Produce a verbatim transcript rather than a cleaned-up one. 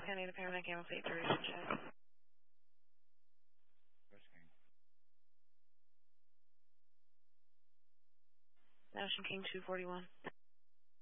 County, the paramedic Gamma Fleet duration check. Ocean King two forty-one.